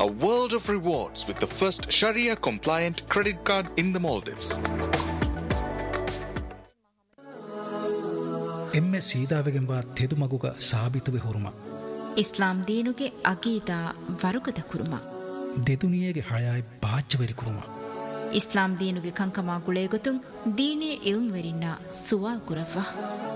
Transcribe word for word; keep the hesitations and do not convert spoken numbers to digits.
A world of rewards with the first Sharia compliant credit card in the Maldives. ಎಮ್ಮೆ ಸೀದಾವೆಗೆಂಬ ತೆದುಮಗುಗ ಸಾಬಿತುವೆ ಹುರುಮ ಇಸ್ಲಾಂ ದೀನುಗೆ ಅಗೀದಾ ವರುಗದ ಕುರುಮ ದೆದುನಿಯೆಗೆ ಹಳಾಯ್ ಬಾಜ್ಜವೆರಿ ಕುರುಮ ಇಸ್ಲಾಂ ದೀನುಗೆ ಕಂಕಮಾ ಗುಳೇಗೊತುಂ ದೀನೇ ಇಲ್ಮ್ ವೆರಿನ್ನ ಸುವಾಲ್ ಕುರವ್ವ